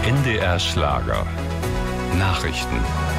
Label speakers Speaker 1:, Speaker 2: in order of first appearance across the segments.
Speaker 1: NDR Schlager. Nachrichten.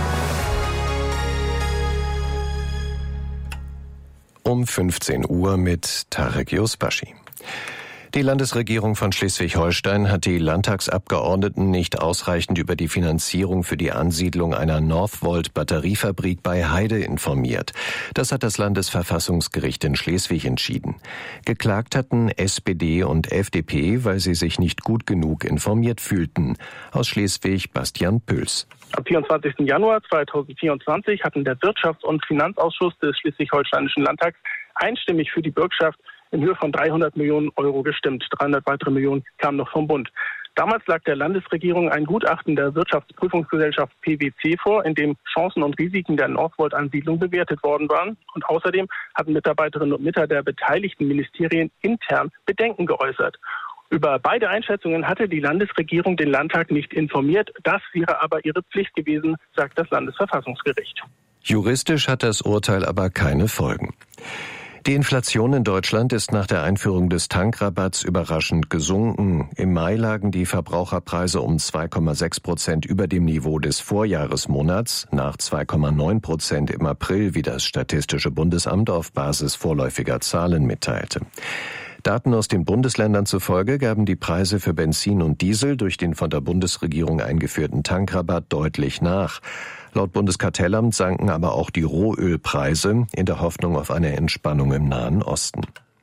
Speaker 2: Um 15 Uhr mit Tarek Yusbashi. Die Landesregierung von Schleswig-Holstein hat die Landtagsabgeordneten nicht ausreichend über die Finanzierung für die Ansiedlung einer Northvolt-Batteriefabrik bei Heide informiert. Das hat das Landesverfassungsgericht in Schleswig entschieden. Geklagt hatten SPD und FDP, weil sie sich nicht gut genug informiert fühlten. Aus Schleswig Bastian Püls.
Speaker 3: Am 24. Januar 2024 hatten der Wirtschafts- und Finanzausschuss des Schleswig-Holsteinischen Landtags einstimmig für die Bürgschaft in Höhe von 300 Millionen Euro gestimmt. 300 weitere Millionen kamen noch vom Bund. Damals lag der Landesregierung ein Gutachten der Wirtschaftsprüfungsgesellschaft PwC vor, in dem Chancen und Risiken der Northvolt-Ansiedlung bewertet worden waren. Und außerdem hatten Mitarbeiterinnen und Mitarbeiter der beteiligten Ministerien intern Bedenken geäußert. Über beide Einschätzungen hatte die Landesregierung den Landtag nicht informiert. Das wäre aber ihre Pflicht gewesen, sagt das Landesverfassungsgericht.
Speaker 2: Juristisch hat das Urteil aber keine Folgen. Die Inflation in Deutschland ist nach der Einführung des Tankrabatts überraschend gesunken. Im Mai lagen die Verbraucherpreise um 2,6% über dem Niveau des Vorjahresmonats, nach 2,9% im April, wie das Statistische Bundesamt auf Basis vorläufiger Zahlen mitteilte. Daten aus den Bundesländern zufolge gaben die Preise für Benzin und Diesel durch den von der Bundesregierung eingeführten Tankrabatt deutlich nach. Laut Bundeskartellamt sanken aber auch die Rohölpreise in der Hoffnung auf eine Entspannung im Nahen Osten.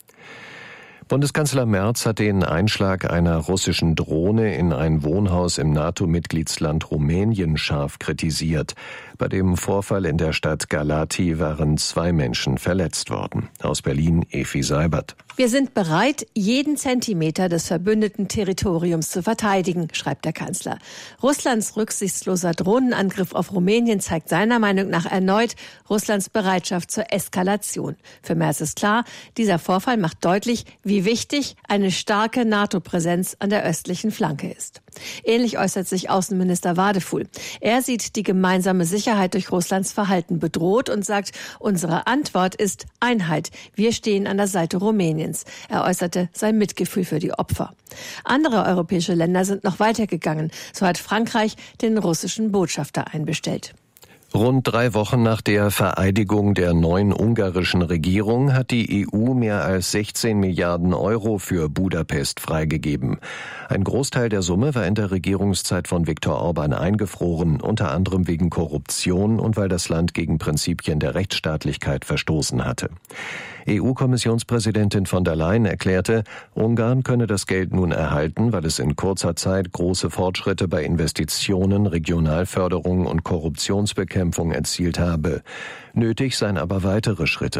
Speaker 2: Bundeskanzler Merz hat den Einschlag einer russischen Drohne in ein Wohnhaus im NATO-Mitgliedsland Rumänien scharf kritisiert. Bei dem Vorfall in der Stadt Galati waren 2 Menschen verletzt worden. Aus Berlin Efi Seibert.
Speaker 4: Wir sind bereit, jeden Zentimeter des verbündeten Territoriums zu verteidigen, schreibt der Kanzler. Russlands rücksichtsloser Drohnenangriff auf Rumänien zeigt seiner Meinung nach erneut Russlands Bereitschaft zur Eskalation. Für Merz ist klar, dieser Vorfall macht deutlich, wie wichtig eine starke NATO-Präsenz an der östlichen Flanke ist. Ähnlich äußert sich Außenminister Wadefuhl. Er sieht die gemeinsame Sicherheit durch Russlands Verhalten bedroht und sagt, unsere Antwort ist Einheit. Wir stehen an der Seite Rumäniens. Er äußerte sein Mitgefühl für die Opfer. Andere europäische Länder sind noch weitergegangen. So hat Frankreich den russischen Botschafter einbestellt.
Speaker 2: Rund 3 Wochen nach der Vereidigung der neuen ungarischen Regierung hat die EU mehr als 16 Milliarden Euro für Budapest freigegeben. Ein Großteil der Summe war in der Regierungszeit von Viktor Orban eingefroren, unter anderem wegen Korruption und weil das Land gegen Prinzipien der Rechtsstaatlichkeit verstoßen hatte. EU-Kommissionspräsidentin von der Leyen erklärte, Ungarn könne das Geld nun erhalten, weil es in kurzer Zeit große Fortschritte bei Investitionen, Regionalförderung und Korruptionsbekämpfung erzielt habe. Nötig seien aber weitere Schritte.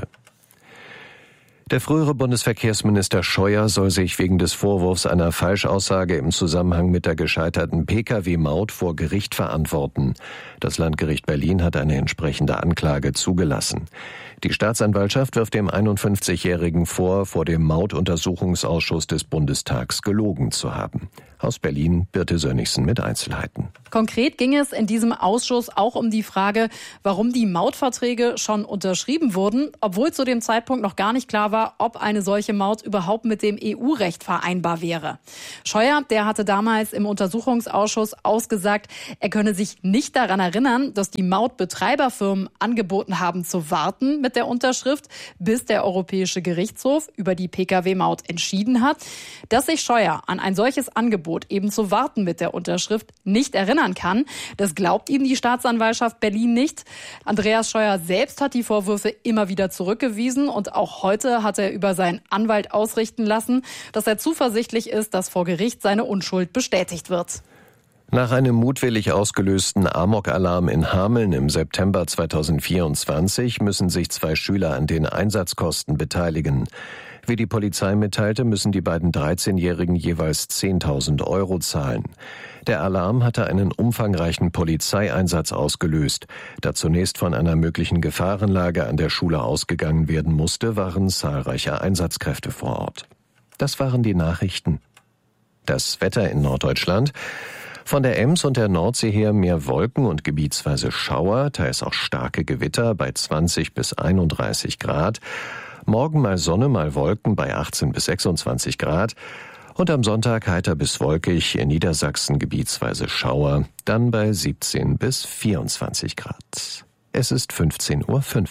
Speaker 2: Der frühere Bundesverkehrsminister Scheuer soll sich wegen des Vorwurfs einer Falschaussage im Zusammenhang mit der gescheiterten Pkw-Maut vor Gericht verantworten. Das Landgericht Berlin hat eine entsprechende Anklage zugelassen. Die Staatsanwaltschaft wirft dem 51-Jährigen vor dem Mautuntersuchungsausschuss des Bundestags gelogen zu haben. Aus Berlin Birte Sönnigsen mit Einzelheiten.
Speaker 5: Konkret ging es in diesem Ausschuss auch um die Frage, warum die Mautverträge schon unterschrieben wurden, obwohl zu dem Zeitpunkt noch gar nicht klar war, ob eine solche Maut überhaupt mit dem EU-Recht vereinbar wäre. Scheuer, der hatte damals im Untersuchungsausschuss ausgesagt, er könne sich nicht daran erinnern, dass die Mautbetreiberfirmen angeboten haben zu warten mit der Unterschrift, bis der Europäische Gerichtshof über die Pkw-Maut entschieden hat. Dass sich Scheuer an ein solches Angebot eben zu warten mit der Unterschrift nicht erinnern kann, das glaubt ihm die Staatsanwaltschaft Berlin nicht. Andreas Scheuer selbst hat die Vorwürfe immer wieder zurückgewiesen und auch heute hat er über seinen Anwalt ausrichten lassen, dass er zuversichtlich ist, dass vor Gericht seine Unschuld bestätigt wird.
Speaker 2: Nach einem mutwillig ausgelösten Amok-Alarm in Hameln im September 2024 müssen sich 2 Schüler an den Einsatzkosten beteiligen. Wie die Polizei mitteilte, müssen die beiden 13-Jährigen jeweils 10.000 Euro zahlen. Der Alarm hatte einen umfangreichen Polizeieinsatz ausgelöst. Da zunächst von einer möglichen Gefahrenlage an der Schule ausgegangen werden musste, waren zahlreiche Einsatzkräfte vor Ort. Das waren die Nachrichten. Das Wetter in Norddeutschland. Von der Ems und der Nordsee her mehr Wolken und gebietsweise Schauer, teils auch starke Gewitter bei 20 bis 31 Grad. Morgen mal Sonne, mal Wolken bei 18 bis 26 Grad. Und am Sonntag heiter bis wolkig, in Niedersachsen gebietsweise Schauer, dann bei 17 bis 24 Grad. Es ist 15:05 Uhr.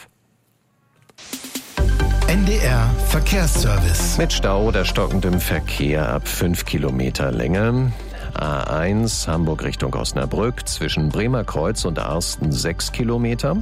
Speaker 6: NDR Verkehrsservice.
Speaker 2: Mit Stau oder stockendem Verkehr ab 5 Kilometer Länge. A1 Hamburg Richtung Osnabrück zwischen Bremer Kreuz und Arsten 6 Kilometer.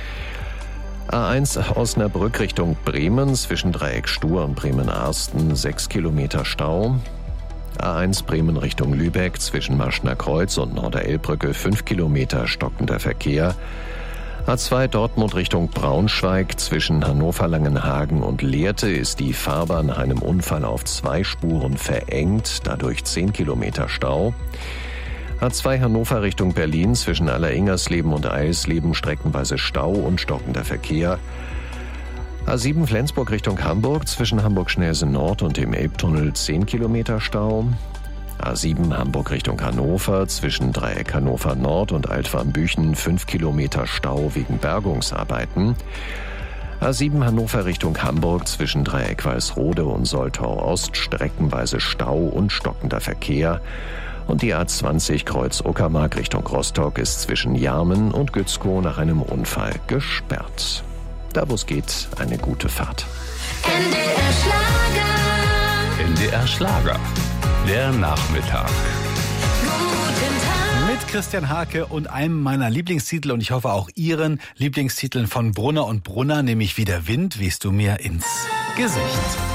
Speaker 2: A1 Osnabrück Richtung Bremen zwischen Dreieck Stur und Bremen-Arsten 6 Kilometer Stau. A1 Bremen Richtung Lübeck zwischen Maschner Kreuz und Norderelbbrücke 5 Kilometer stockender Verkehr. A2 Dortmund Richtung Braunschweig zwischen Hannover-Langenhagen und Lehrte ist die Fahrbahn nach einem Unfall auf 2 Spuren verengt, dadurch 10 Kilometer Stau. A2 Hannover Richtung Berlin zwischen Alleringersleben und Eisleben streckenweise Stau und stockender Verkehr. A7 Flensburg Richtung Hamburg zwischen Hamburg-Schnellse Nord und dem Elbtunnel 10 Kilometer Stau. A7 Hamburg Richtung Hannover zwischen Dreieck Hannover Nord und Altwarmbüchen 5 Kilometer Stau wegen Bergungsarbeiten. A7 Hannover Richtung Hamburg zwischen Dreieck Walsrode und Soltau Ost streckenweise Stau und stockender Verkehr. Und die A20 Kreuz Uckermark Richtung Rostock ist zwischen Jarmen und Gützkow nach einem Unfall gesperrt. Da wo es geht, eine gute Fahrt.
Speaker 7: NDR Schlager.
Speaker 1: NDR Schlager. Der Nachmittag.
Speaker 7: Guten Tag.
Speaker 6: Mit Christian Hake und einem meiner Lieblingstitel und ich hoffe auch Ihren Lieblingstiteln von Brunner und Brunner, nämlich Wie der Wind wehst du mir ins Gesicht.